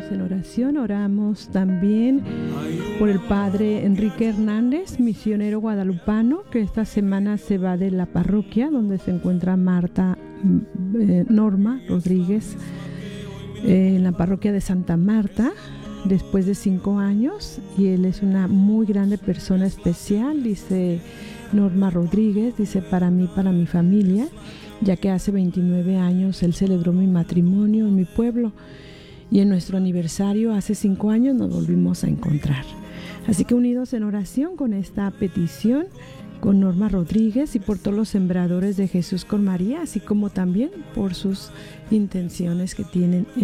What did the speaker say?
en oración. Oramos también por el padre Enrique Hernández, misionero guadalupano, que esta semana se va de la parroquia donde se encuentra Norma Rodríguez, en la parroquia de Santa Marta, después de 5 años, y él es una muy grande persona especial, dice Norma Rodríguez, dice: para mí, para mi familia, ya que hace 29 años él celebró mi matrimonio en mi pueblo, y en nuestro aniversario hace 5 años nos volvimos a encontrar. Así que unidos en oración con esta petición, con Norma Rodríguez y por todos los sembradores de Jesús con María, así como también por sus intenciones que tienen